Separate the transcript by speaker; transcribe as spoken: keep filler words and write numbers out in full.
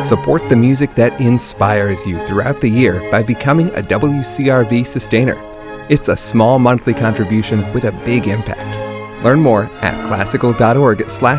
Speaker 1: Support the music that inspires you throughout the year by becoming a W C R V sustainer. It's a small monthly contribution with a big impact. Learn more at classical dot org slash